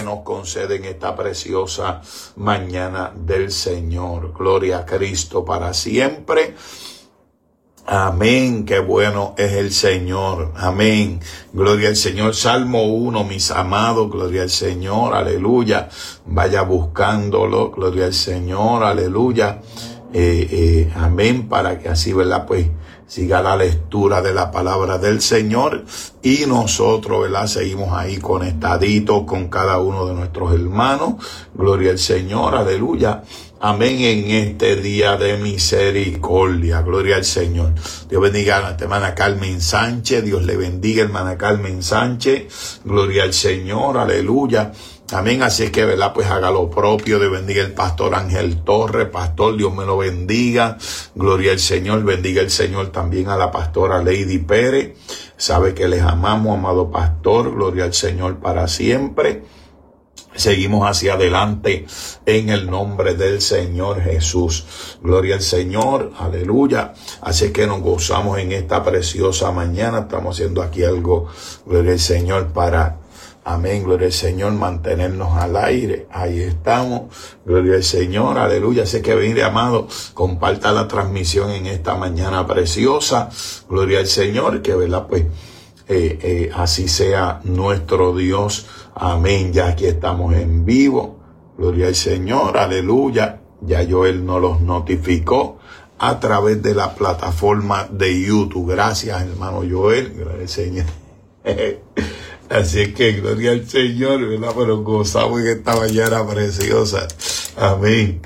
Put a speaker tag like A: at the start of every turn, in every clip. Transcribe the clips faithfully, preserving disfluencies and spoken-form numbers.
A: nos concede en esta preciosa mañana del Señor. Gloria a Cristo para siempre. Amén, qué bueno es el Señor, amén, gloria al Señor. Salmo uno, mis amados, gloria al Señor, aleluya, vaya buscándolo, gloria al Señor, aleluya, eh, eh, amén, para que así, ¿verdad? Pues siga la lectura de la palabra del Señor y nosotros, ¿verdad? Seguimos ahí conectaditos con cada uno de nuestros hermanos, gloria al Señor, aleluya. Amén, en este día de misericordia, gloria al Señor. Dios bendiga a nuestra hermana Carmen Sánchez, Dios le bendiga, hermana Carmen Sánchez, gloria al Señor, aleluya. Amén, así es que, ¿verdad? Pues haga lo propio, Dios bendiga el pastor Ángel Torres, pastor, Dios me lo bendiga, gloria al Señor, bendiga el Señor también a la pastora Lady Pérez, sabe que les amamos, amado pastor, gloria al Señor para siempre. Seguimos hacia adelante en el nombre del Señor Jesús. Gloria al Señor, aleluya. Así que nos gozamos en esta preciosa mañana. Estamos haciendo aquí algo, gloria al Señor, para, amén, gloria al Señor, mantenernos al aire. Ahí estamos, gloria al Señor, aleluya. Así que venid, amado, comparta la transmisión en esta mañana preciosa. Gloria al Señor, que verdad, pues, eh, eh, así sea nuestro Dios. Amén, ya aquí estamos en vivo, gloria al Señor, aleluya, ya Joel nos los notificó a través de la plataforma de YouTube, gracias hermano Joel, gloria al Señor, así que gloria al Señor, ¿verdad? Pero gozamos en esta mañana preciosa, amén,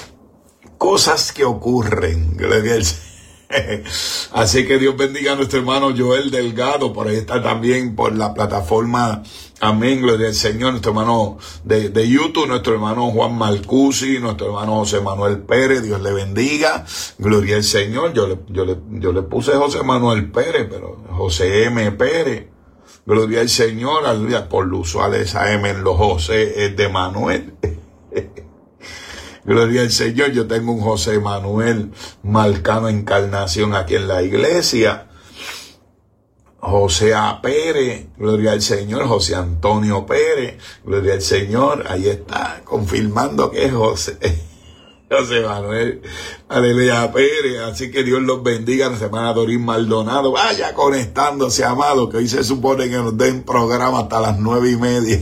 A: cosas que ocurren, gloria al Señor. Así que Dios bendiga a nuestro hermano Joel Delgado, por ahí está también por la plataforma, amén, gloria al Señor, nuestro hermano de, de YouTube, nuestro hermano Juan Marcusi, nuestro hermano José Manuel Pérez, Dios le bendiga, gloria al Señor. Yo le, yo le, yo le puse José Manuel Pérez, pero José M. Pérez, gloria al Señor, aleluya, por lo usual esa M en los José es de Manuel. Gloria al Señor, yo tengo un José Manuel Marcano Encarnación aquí en la iglesia. José A. Pérez, gloria al Señor, José Antonio Pérez, gloria al Señor, ahí está, confirmando que es José, José Manuel, aleluya Pérez, así que Dios los bendiga, nuestra hermana Dorín Maldonado, vaya conectándose, amado, que hoy se supone que nos den programa hasta las nueve y media.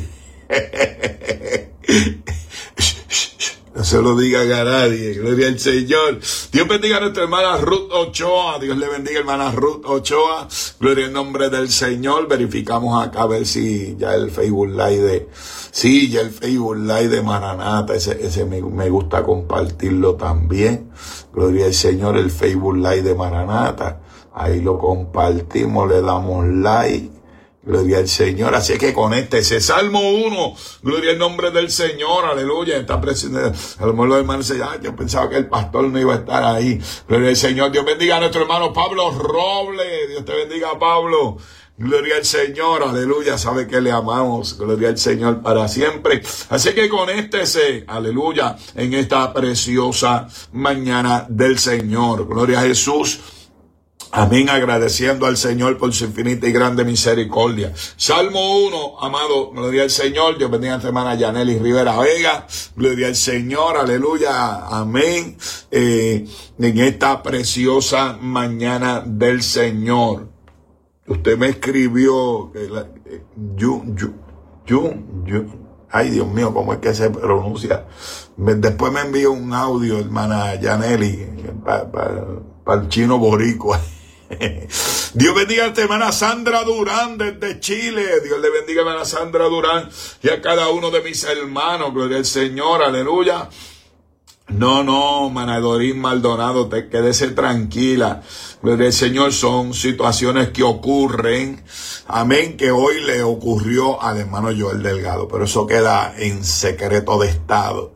A: No se lo digan a nadie, gloria al Señor. Dios bendiga a nuestra hermana Ruth Ochoa, Dios le bendiga hermana Ruth Ochoa, gloria al nombre del Señor. Verificamos acá a ver si ya el Facebook Live de, sí, ya el Facebook Live de Maranata, ese, ese me, me gusta compartirlo también, gloria al Señor, el Facebook Live de Maranata, ahí lo compartimos, le damos like. Gloria al Señor, así que conéctese. Salmo uno, gloria al nombre del Señor, aleluya. Está presente, a lo mejor los hermanos dicen, ah, yo pensaba que el pastor no iba a estar ahí. Gloria al Señor, Dios bendiga a nuestro hermano Pablo Robles, Dios te bendiga Pablo. Gloria al Señor, aleluya, sabe que le amamos, gloria al Señor para siempre. Así que conéctese, aleluya, en esta preciosa mañana del Señor. Gloria a Jesús. Amén, agradeciendo al Señor por su infinita y grande misericordia. Salmo uno, amado, gloria al Señor. Dios bendiga a nuestra hermana Yaneli Rivera Vega. Gloria al Señor, aleluya, amén. Eh, en esta preciosa mañana del Señor. Usted me escribió, eh, eh, yu, yu, yu, yu. Ay, Dios mío, ¿cómo es que se pronuncia? Me, después me envió un audio, hermana Yaneli, para pa, pa el chino boricua. Dios bendiga a esta hermana Sandra Durán desde Chile. Dios le bendiga a hermana Sandra Durán y a cada uno de mis hermanos. Gloria al Señor, aleluya. No, no, Manadorín Maldonado, te quédese tranquila. Gloria al Señor, son situaciones que ocurren. Amén, que hoy le ocurrió al hermano Joel Delgado, pero eso queda en secreto de Estado.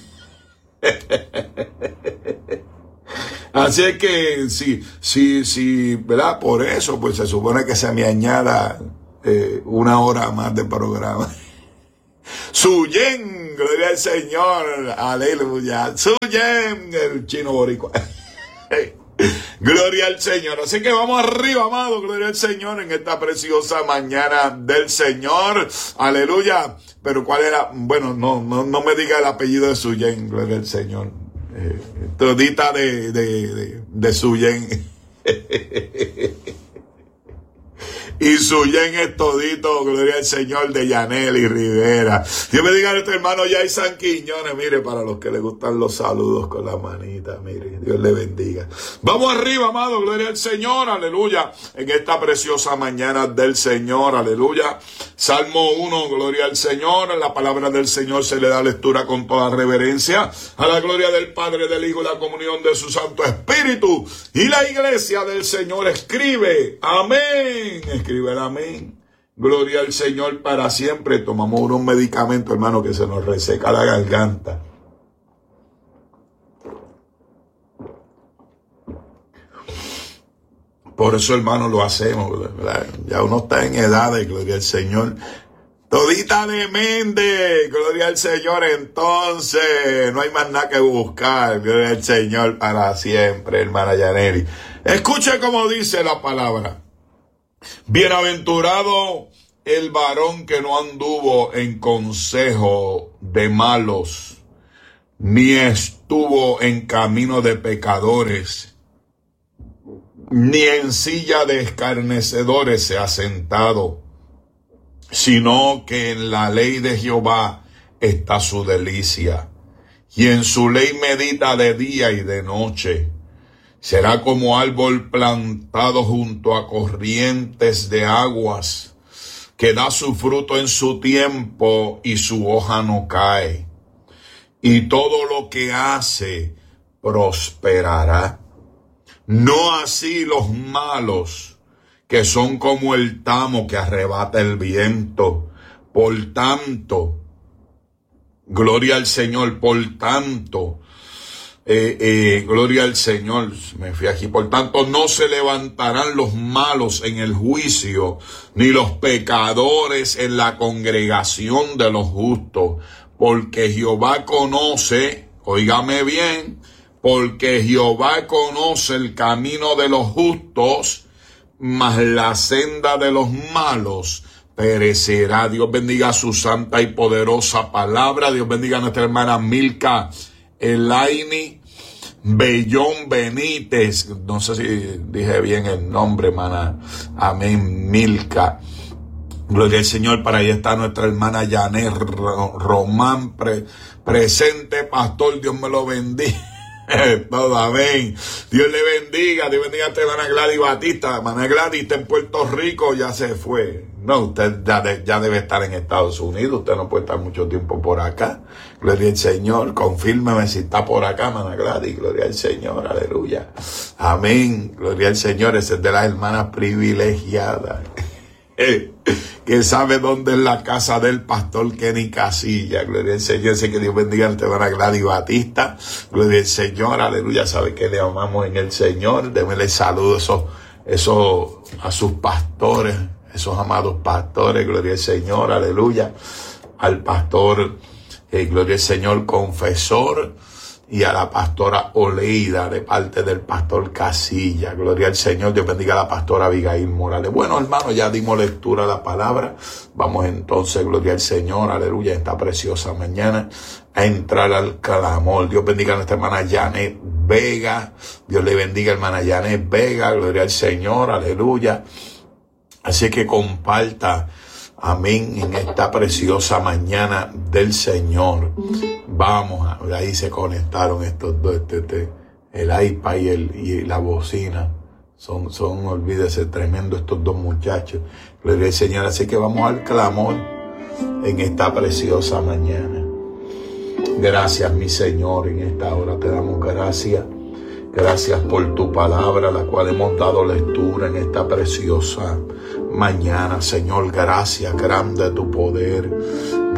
A: Así es que, sí, sí, sí, ¿verdad? Por eso, pues se supone que se me añada eh, una hora más de programa. Suyen, gloria al Señor, aleluya. Suyen, el chino boricua. Gloria al Señor. Así que vamos arriba, amado. Gloria al Señor en esta preciosa mañana del Señor. Aleluya. Pero ¿cuál era? Bueno, no, no, no me diga el apellido de Suyen. Gloria al Señor. Eh, todita de, de, de, de Suyen. Y Suyen es todito, gloria al Señor, de Yaneli Rivera. Dios me diga a nuestro hermano Yaisan Quiñones, mire, para los que les gustan los saludos con la manita, mire, Dios le bendiga. Vamos arriba, amado, gloria al Señor, aleluya, en esta preciosa mañana del Señor, aleluya. Salmo uno, gloria al Señor, en la palabra del Señor se le da lectura con toda reverencia, a la gloria del Padre, del Hijo y la comunión de su Santo Espíritu. Y la iglesia del Señor escribe, amén. Escribe el amén. Gloria al Señor para siempre. Tomamos unos medicamentos, hermano, que se nos reseca la garganta. Por eso, hermano, lo hacemos, ¿verdad? Ya uno está en edad de gloria al Señor. Todita de mente, gloria al Señor. Entonces, no hay más nada que buscar. Gloria al Señor para siempre, hermana Yaneli. Escuche cómo dice la palabra. Bienaventurado el varón que no anduvo en consejo de malos, ni estuvo en camino de pecadores, ni en silla de escarnecedores se ha sentado, sino que en la ley de Jehová está su delicia, y en su ley medita de día y de noche. Será como árbol plantado junto a corrientes de aguas, que da su fruto en su tiempo y su hoja no cae. Y todo lo que hace prosperará. No así los malos, que son como el tamo que arrebata el viento. Por tanto, gloria al Señor, por tanto, Eh, eh, gloria al Señor, me fui aquí. Por tanto, no se levantarán los malos en el juicio, ni los pecadores en la congregación de los justos, porque Jehová conoce, óigame bien, porque Jehová conoce el camino de los justos, mas la senda de los malos perecerá. Dios bendiga su santa y poderosa palabra. Dios bendiga a nuestra hermana Milka Elaini Bellón Benítez, no sé si dije bien el nombre, hermana, amén, Milka, gloria al Señor. Para allá está nuestra hermana Janet Román, pre, presente, pastor, Dios me lo bendiga, todo, amén, Dios le bendiga, Dios bendiga a esta hermana Gladys Batista. Hermana Gladys está en Puerto Rico, ya se fue. No, usted ya, de, ya debe estar en Estados Unidos, usted no puede estar mucho tiempo por acá. Gloria al Señor, confírmeme si está por acá, hermana Gladys, gloria al Señor, aleluya. Amén, gloria al Señor, esa es de las hermanas privilegiadas. Que sabe dónde es la casa del pastor Kenny Casilla, gloria al Señor. Sé que Dios bendiga a nuestra hermana Gladys Batista, gloria al Señor, aleluya. Sabe que le amamos en el Señor. Démele saludos esos, esos, a sus pastores, esos amados pastores, gloria al Señor, aleluya. Al pastor, eh, gloria al Señor, confesor, y a la pastora Oleida de parte del pastor Casilla. Gloria al Señor. Dios bendiga a la pastora Abigail Morales. Bueno, hermanos, ya dimos lectura a la palabra. Vamos entonces, gloria al Señor, aleluya, esta preciosa mañana a entrar al clamor. Dios bendiga a nuestra hermana Janet Vega. Dios le bendiga, hermana Janet Vega. Gloria al Señor, aleluya. Así que comparta, amén, en esta preciosa mañana del Señor. Vamos, a, ahí se conectaron estos dos, este, este, el iPad y, el, y la bocina. Son, son, olvídese, tremendo estos dos muchachos. Gloria al Señor. Así que vamos al clamor en esta preciosa mañana. Gracias, mi Señor, en esta hora te damos gracias. Gracias por tu palabra, la cual hemos dado lectura en esta preciosa mañana. Señor, gracias, grande tu poder.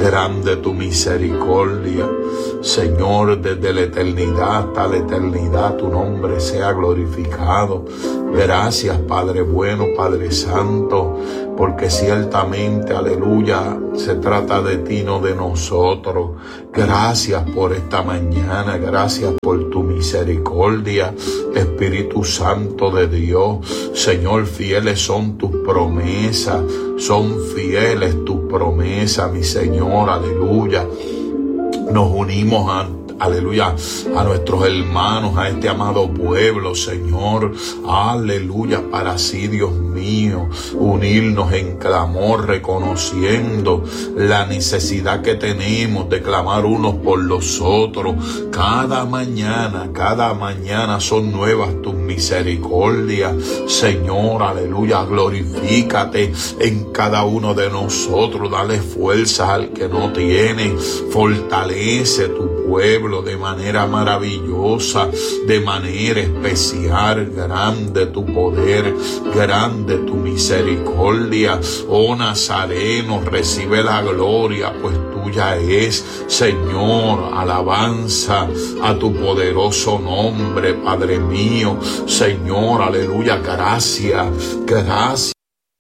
A: grande tu misericordia. Señor, desde la eternidad hasta la eternidad tu nombre sea glorificado. Gracias, Padre bueno, Padre santo, porque ciertamente, aleluya, se trata de ti, no de nosotros. Gracias por esta mañana, gracias por tu misericordia, Espíritu Santo de Dios. Señor, fieles son tus promesas, son fieles tus promesas, mi Señor, aleluya. Nos unimos a aleluya, a nuestros hermanos, a este amado pueblo, Señor, aleluya, para así, Dios mío, unirnos en clamor, reconociendo la necesidad que tenemos de clamar unos por los otros. Cada mañana, cada mañana son nuevas tus misericordias, Señor, aleluya, glorifícate en cada uno de nosotros, dale fuerzas al que no tiene, fortalece tu pueblo de manera maravillosa, de manera especial. Grande tu poder, grande tu misericordia. Oh Nazareno, recibe la gloria, pues tuya es, Señor. Alabanza a tu poderoso nombre, Padre mío. Señor, aleluya, gracias, gracias.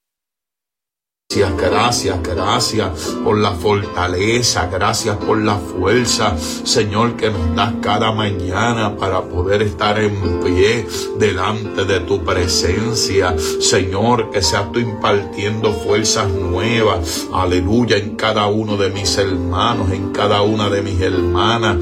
A: Gracias, gracias por la fortaleza, gracias por la fuerza, Señor, que nos das cada mañana para poder estar en pie delante de tu presencia. Señor, que seas tú impartiendo fuerzas nuevas, aleluya, en cada uno de mis hermanos, en cada una de mis hermanas.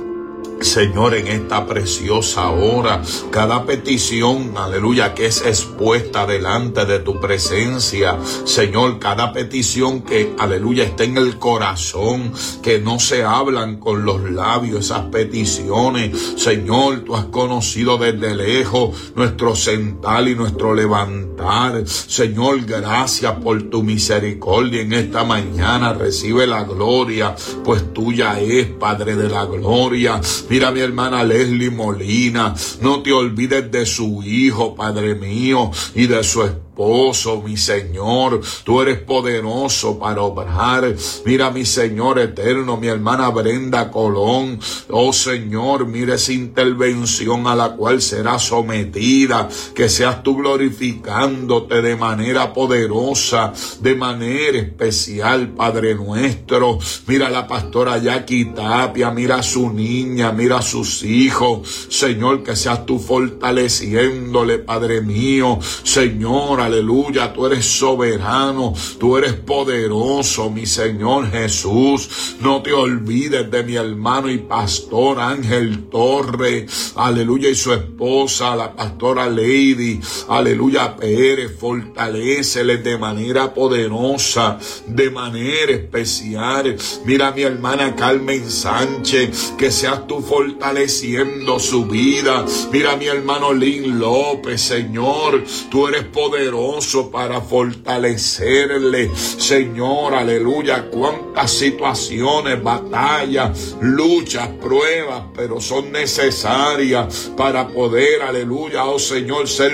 A: Señor, en esta preciosa hora, cada petición, aleluya, que es expuesta delante de tu presencia, Señor, cada petición que, aleluya, está en el corazón, que no se hablan con los labios, esas peticiones, Señor, tú has conocido desde lejos nuestro sentar y nuestro levantar. Señor, gracias por tu misericordia en esta mañana, recibe la gloria, pues tuya es, Padre de la gloria. Mira mi hermana Leslie Molina, no te olvides de su hijo, Padre mío, y de su esposa. Mi Señor, tú eres poderoso para obrar. Mira, mi Señor eterno, mi hermana Brenda Colón, oh Señor, mira esa intervención a la cual será sometida, que seas tú glorificándote de manera poderosa, de manera especial, Padre nuestro. Mira a la pastora Jackie Tapia, mira a su niña, mira a sus hijos, Señor, que seas tú fortaleciéndole, Padre mío. Señor, aleluya, tú eres soberano, tú eres poderoso, mi Señor Jesús. No te olvides de mi hermano y pastor Ángel Torres, aleluya, y su esposa, la pastora Lady, aleluya, Pérez. Fortalécele de manera poderosa, de manera especial. Mira a mi hermana Carmen Sánchez, que seas tú fortaleciendo su vida. Mira a mi hermano Lin López, Señor, tú eres poderoso para fortalecerle, Señor, aleluya. Cuántas situaciones, batallas, luchas, pruebas, pero son necesarias para poder, aleluya, oh Señor, ser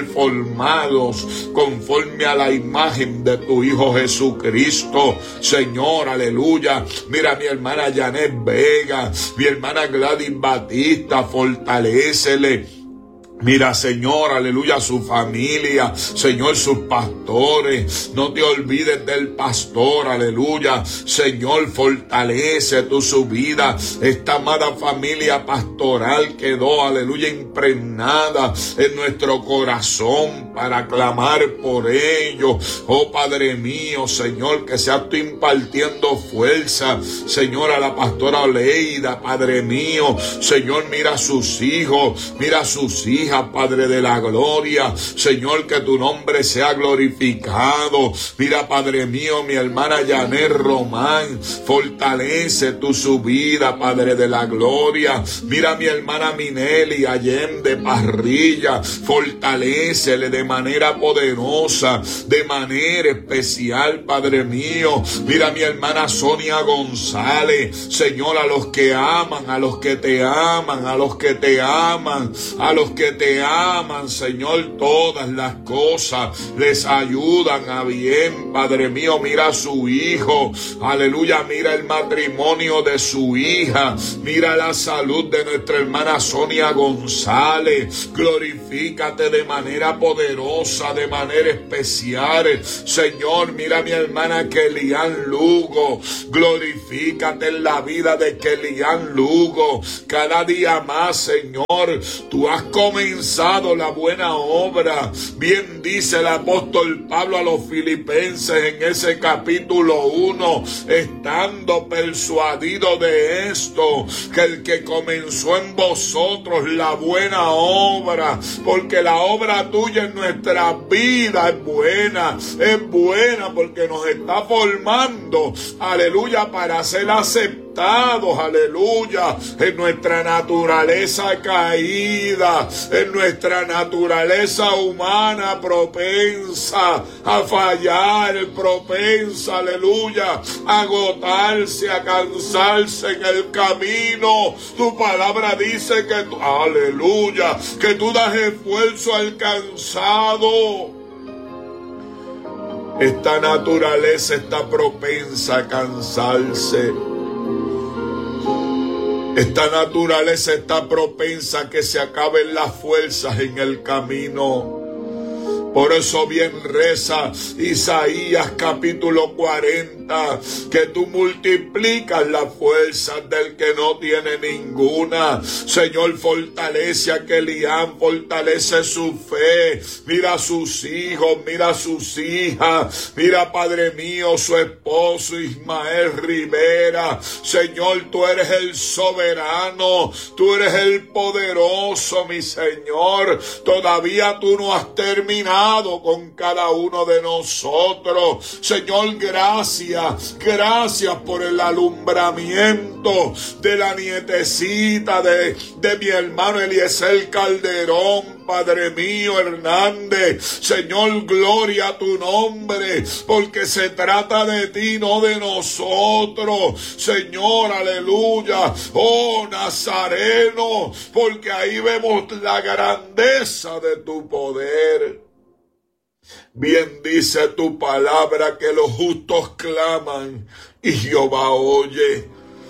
A: formados conforme a la imagen de tu Hijo Jesucristo, Señor, aleluya. Mira a mi hermana Janet Vega, mi hermana Gladys Batista, fortalécele. Mira, Señor, aleluya, su familia, Señor, sus pastores. No te olvides del pastor, aleluya. Señor, fortalece tu su vida. Esta amada familia pastoral quedó, aleluya, impregnada en nuestro corazón para clamar por ellos. Oh, Padre mío, Señor, que seas tú impartiendo fuerza, Señor, a la pastora Oleida, Padre mío. Señor, mira a sus hijos, mira a sus hijas, Padre de la gloria. Señor, que tu nombre sea glorificado. Mira, Padre mío, mi hermana Janet Román, fortalece tu su vida, Padre de la gloria. Mira mi hermana Mineli Allende Parrilla, fortalécele de manera poderosa, de manera especial, Padre mío. Mira mi hermana Sonia González, Señor, a los que aman, a los que te aman, a los que te aman, a los que te aman, Señor, todas las cosas les ayudan a bien. Padre mío, mira a su hijo, aleluya, mira el matrimonio de su hija, mira la salud de nuestra hermana Sonia González. Glorifícate de manera poderosa, de manera especial, Señor. Mira a mi hermana Kellyanne Lugo, glorifícate en la vida de Kellyanne Lugo. Cada día más, Señor, tú has comenzado la buena obra. Bien dice el apóstol Pablo a los filipenses en ese capítulo uno, estando persuadido de esto, que el que comenzó en vosotros la buena obra, porque la obra tuya en nuestra vida es buena, es buena porque nos está formando, aleluya, para ser aceptados, aleluya, en nuestra naturaleza caída, en nuestra naturaleza humana propensa a fallar, propensa, aleluya, a agotarse, a cansarse en el camino. Tu palabra dice que, tú, aleluya, que tú das esfuerzo al cansado. Esta naturaleza está propensa a cansarse. Esta naturaleza está propensa a que se acaben las fuerzas en el camino. Por eso bien reza Isaías capítulo cuarenta, que tú multiplicas las fuerzas del que no tiene ninguna. Señor, fortalece a Kellyanne, fortalece su fe. Mira a sus hijos, mira a sus hijas. Mira, Padre mío, su esposo Ismael Rivera. Señor, tú eres el soberano, tú eres el poderoso, mi Señor. Todavía tú no has terminado con cada uno de nosotros. Señor, gracias, gracias por el alumbramiento de la nietecita de, de mi hermano Eliezer Calderón, Padre mío, Hernández. Señor, gloria a tu nombre, porque se trata de ti, no de nosotros. Señor, aleluya. Oh, Nazareno, porque ahí vemos la grandeza de tu poder. Bien dice tu palabra que los justos claman y Jehová oye.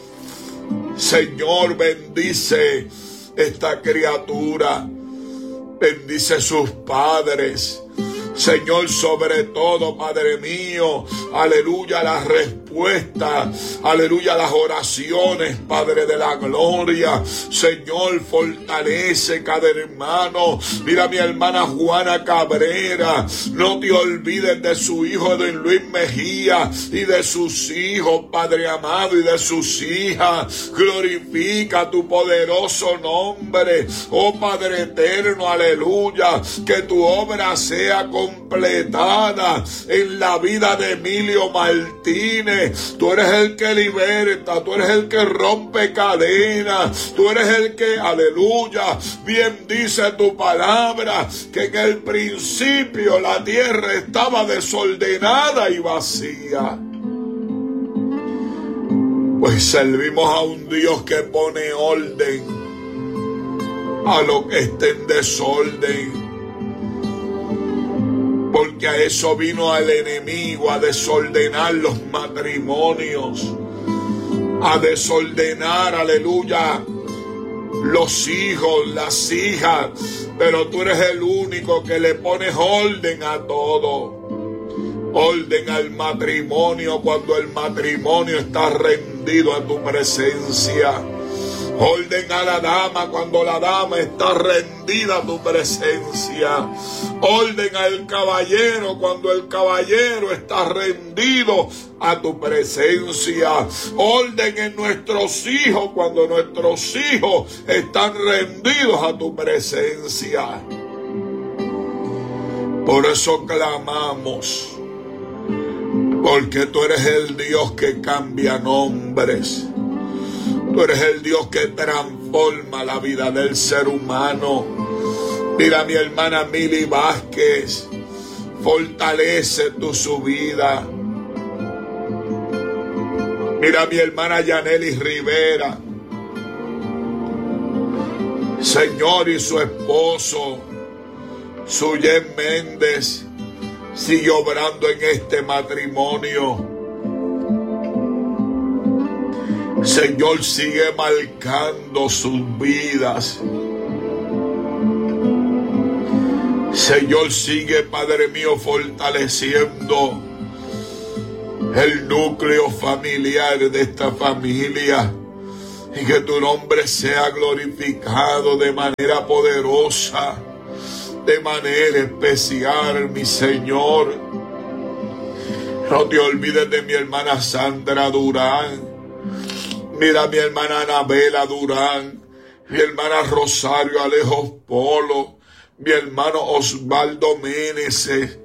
A: Señor, bendice esta criatura, bendice sus padres. Señor, sobre todo, Padre mío, aleluya, las respuestas, aleluya, las oraciones, Padre de la gloria. Señor, fortalece cada hermano. Mira mi hermana Juana Cabrera, no te olvides de su hijo Don Luis Mejía y de sus hijos, Padre amado, y de sus hijas. Glorifica tu poderoso nombre, oh Padre eterno, aleluya, que tu obra sea con completada en la vida de Emilio Martínez. Tú eres el que liberta, tú eres el que rompe cadenas, tú eres el que, aleluya, bien dice tu palabra, que en el principio la tierra estaba desordenada y vacía. Pues servimos a un Dios que pone orden a lo que esté en desorden. Porque a eso vino el enemigo, a desordenar los matrimonios, a desordenar, aleluya, los hijos, las hijas. Pero tú eres el único que le pones orden a todo. Orden al matrimonio cuando el matrimonio está rendido a tu presencia. Orden a la dama cuando la dama está rendida a tu presencia. Orden al caballero cuando el caballero está rendido a tu presencia. Orden en nuestros hijos cuando nuestros hijos están rendidos a tu presencia. Por eso clamamos, porque tú eres el Dios que cambia nombres. Tú eres el Dios que transforma la vida del ser humano. Mira a mi hermana Mili Vázquez, fortalece tu su vida. Mira a mi hermana Yanelis Rivera. Señor, y su esposo, Suyen Méndez, sigue obrando en este matrimonio. Señor, sigue marcando sus vidas. Señor, sigue, Padre mío, fortaleciendo el núcleo familiar de esta familia. Y que tu nombre sea glorificado de manera poderosa, de manera especial, mi Señor. No te olvides de mi hermana Sandra Durán. Mira mi hermana Anabela Durán, mi hermana Rosario Alejo Polo, mi hermano Osvaldo Méneses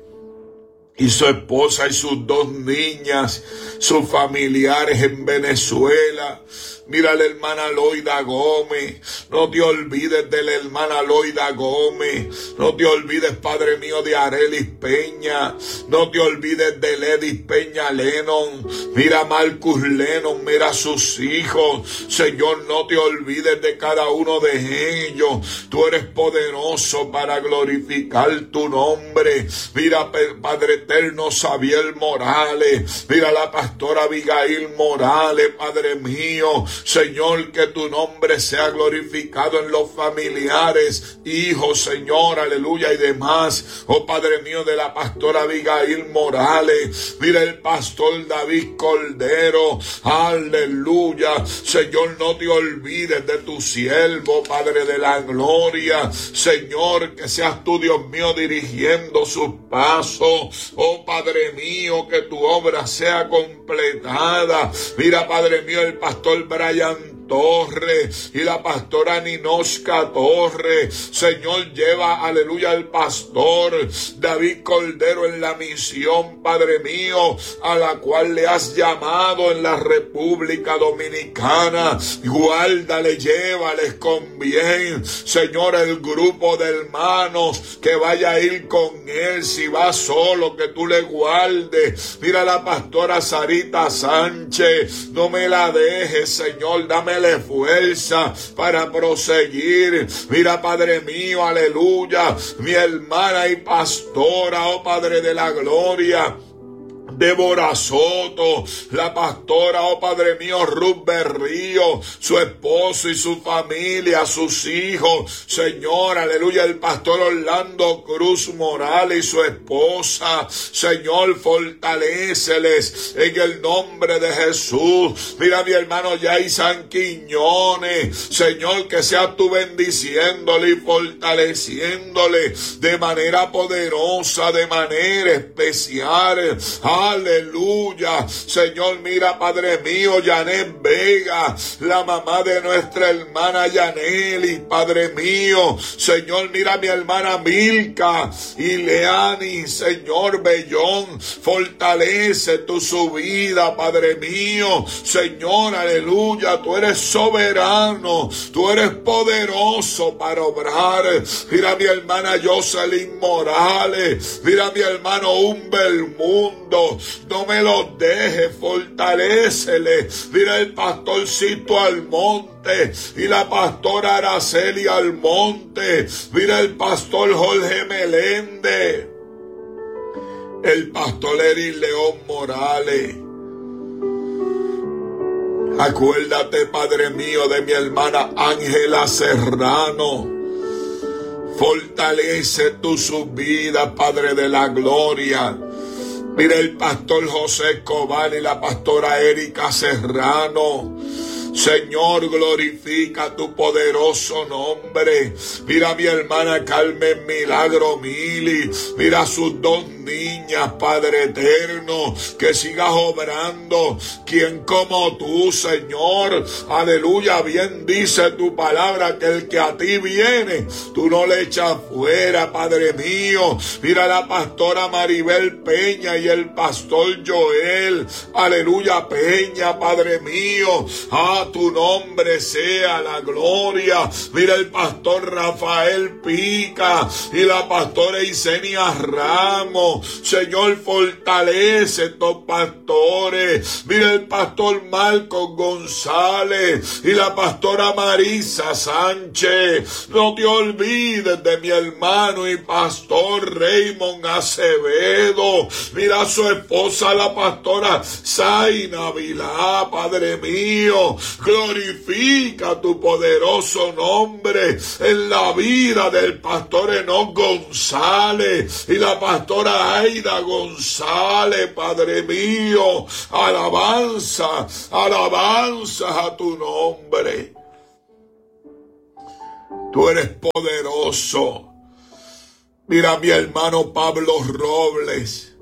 A: y su esposa y sus dos niñas, sus familiares en Venezuela. Mira a la hermana Loida Gómez. No te olvides de la hermana Loida Gómez. No te olvides, Padre mío, de Arelis Peña. No te olvides de Ledis Peña Lennon. Mira a Marcus Lennon. Mira a sus hijos. Señor, no te olvides de cada uno de ellos. Tú eres poderoso para glorificar tu nombre. Mira, Padre eterno, Xavier Morales. Mira a la pastora Abigail Morales, Padre mío. Señor, que tu nombre sea glorificado en los familiares, hijos, Señor, aleluya, y demás. Oh Padre mío, de la pastora Abigail Morales, mira el pastor David Cordero, aleluya. Señor, no te olvides de tu siervo, Padre de la gloria. Señor, que seas tú, Dios mío, dirigiendo sus pasos. Oh Padre mío, que tu obra sea completada. Mira, Padre mío, el pastor Brian Torres y la pastora Ninoska Torres. Señor, lleva, aleluya, al pastor David Cordero en la misión, Padre mío, a la cual le has llamado en la República Dominicana. Guárdale, llévales con bien. Señor, el grupo de hermanos que vaya a ir con él, si va solo, que tú le guardes. Mira a la pastora Sarita Sánchez, no me la dejes, Señor, dámele fuerza para proseguir. Mira, Padre mío, aleluya, mi hermana y pastora, oh Padre de la gloria, Débora Soto, la pastora, oh Padre mío, Ruth Berrío, su esposo y su familia, sus hijos, Señor, aleluya, el pastor Orlando Cruz Morales y su esposa, Señor, fortaléceles en el nombre de Jesús. Mira mi hermano Yaisan Quiñones, Señor, que seas tú bendiciéndole y fortaleciéndole de manera poderosa, de manera especial. Aleluya. Señor, mira, Padre mío, Janet Vega, la mamá de nuestra hermana Yaneli, Padre mío. Señor, mira a mi hermana Milka y Leani, Señor Bellón, fortalece tu subida, Padre mío. Señor, aleluya, tú eres soberano, tú eres poderoso para obrar. Mira a mi hermana Jocelyn Morales, mira a mi hermano Humber Mundo. No me los dejes, fortalécele. Mira el pastorcito Almonte y la pastora Araceli Almonte. Mira el pastor Jorge Meléndez, el pastor Eric León Morales. Acuérdate, Padre mío, de mi hermana Ángela Serrano. Fortalece tu subida, Padre de la gloria. Mira el pastor José Escobar y la pastora Erika Serrano. Señor, glorifica tu poderoso nombre. Mira a mi hermana Carmen Milagro Mili. Mira a sus dos niñas, Padre eterno. Que sigas obrando. Quien como tú, Señor. Aleluya, bien dice tu palabra que el que a ti viene, tú no le echas fuera, Padre mío. Mira a la pastora Maribel Peña y el pastor Joel. Aleluya, Peña, Padre mío. Ah, A tu nombre sea la gloria. Mira el pastor Rafael Pica y la pastora Isenia Ramos. Señor, fortalece estos pastores. Mira el pastor Marcos González y la pastora Marisa Sánchez. No te olvides de mi hermano y pastor Raymond Acevedo. Mira a su esposa, la pastora Zaina Vilá, Padre mío. Glorifica tu poderoso nombre en la vida del pastor Enoch González y la pastora Aida González, Padre mío. Alabanza, alabanza a tu nombre. Tú eres poderoso. Mira a mi hermano Pablo Robles.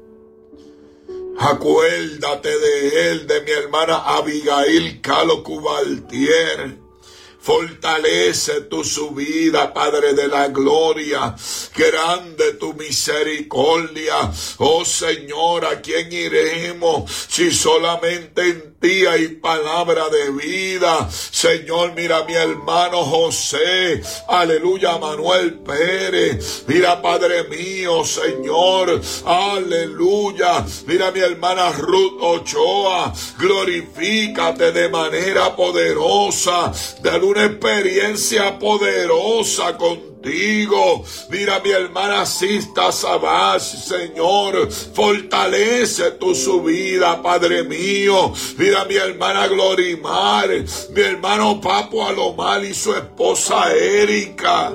A: Acuérdate de él, de mi hermana Abigail Calo Cubaltier. Fortalece tu su vida, Padre de la gloria. Grande tu misericordia. Oh Señor, ¿a quién iremos si solamente en ti hay palabra de vida? Señor, mira a mi hermano José. Aleluya, Manuel Pérez. Mira, Padre mío, Señor. Aleluya. Mira a mi hermana Ruth Ochoa. Glorifícate de manera poderosa. Dale una experiencia poderosa contigo. Mira a mi hermana Sista Sabach, Señor. Fortalece tu su vida, Padre mío. Mira a mi hermana Glorimar, mi hermano Papo Alomar y su esposa Erika.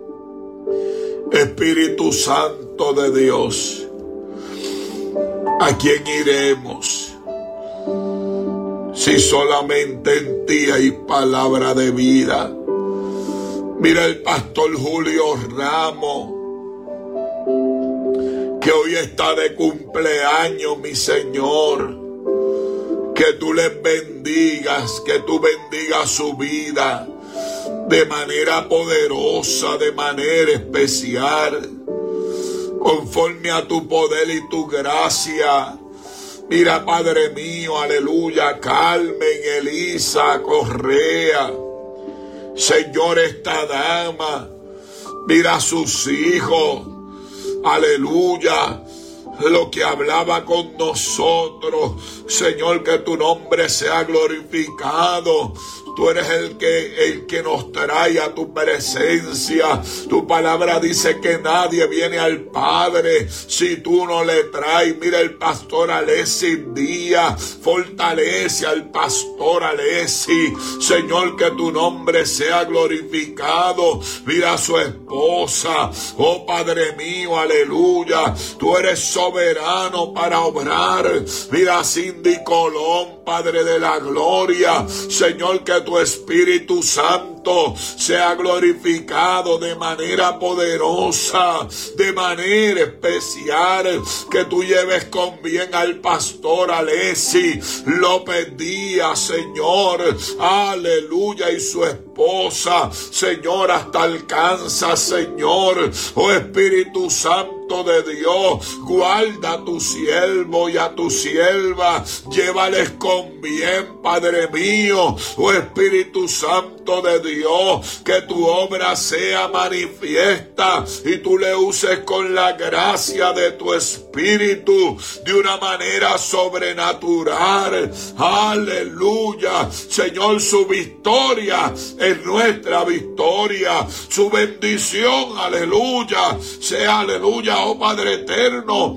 A: Espíritu Santo de Dios, ¿a quién iremos si solamente en ti hay palabra de vida? Mira el pastor Julio Ramos, que hoy está de cumpleaños, mi Señor. Que tú les bendigas, que tú bendigas su vida de manera poderosa, de manera especial, conforme a tu poder y tu gracia. Mira, Padre mío, aleluya, Carmen, Elisa, Correa. Señor, esta dama, mira a sus hijos, aleluya, lo que hablaba con nosotros. Señor, que tu nombre sea glorificado. Tú eres el que, el que nos trae a tu presencia. Tu palabra dice que nadie viene al Padre si tú no le traes. Mira el pastor Alessi Díaz. Fortalece al pastor Alessi. Señor, que tu nombre sea glorificado. Mira a su esposa. Oh Padre mío, aleluya. Tú eres soberano para obrar. Mira a Cindy Colón, Padre de la gloria. Señor, que tu Espíritu Santo sea glorificado de manera poderosa, de manera especial. Que tú lleves con bien al pastor Alessi López Díaz, Señor, aleluya, y su esposa, Señor, hasta alcanza, Señor. Oh Espíritu Santo de Dios, guarda a tu siervo y a tu sierva, llévales con bien, Padre mío. Oh Espíritu Santo de Dios, que tu obra sea manifiesta y tú le uses con la gracia de tu Espíritu de una manera sobrenatural. Aleluya, Señor, su victoria es nuestra victoria, su bendición, aleluya, sea, aleluya, oh Padre eterno,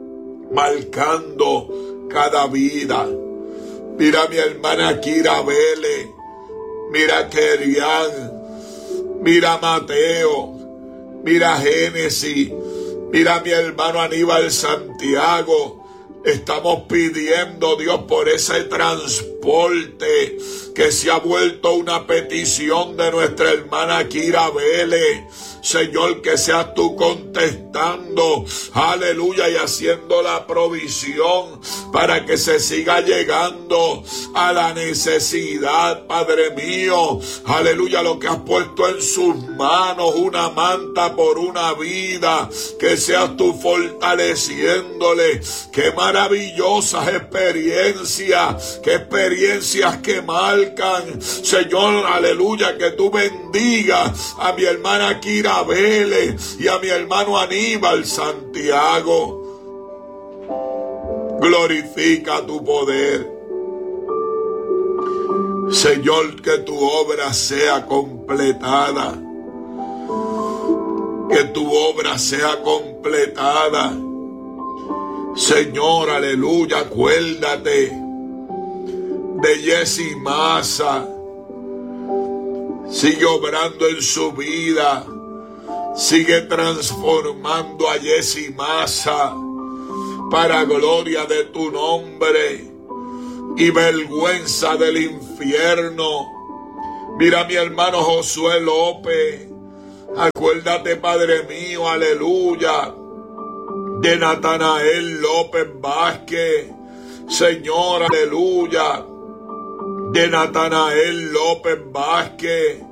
A: marcando cada vida. Mira a mi hermana Kira Vélez, mira a Kerian, mira a Mateo, mira a Génesis, mira a mi hermano Aníbal Santiago. Estamos pidiendo, Dios, por ese transporte que se ha vuelto una petición de nuestra hermana Kira Vélez. Señor, que seas tú contestando, aleluya, y haciendo la provisión para que se siga llegando a la necesidad, Padre mío, aleluya, lo que has puesto en sus manos, una manta por una vida, que seas tú fortaleciéndole. Qué maravillosas experiencias, qué experiencias experiencias que marcan. Señor, aleluya, que tú bendigas a mi hermana Kira Vélez y a mi hermano Aníbal Santiago. Glorifica tu poder. Señor, que tu obra sea completada. Que tu obra sea completada. Señor, aleluya, acuérdate de Jessy Maza. Sigue obrando en su vida. Sigue transformando a Jessy Maza para gloria de tu nombre y vergüenza del infierno. Mira a mi hermano Josué López. Acuérdate, Padre mío, aleluya, de Natanael López Vázquez. Señor, aleluya, de Natanael López Vázquez.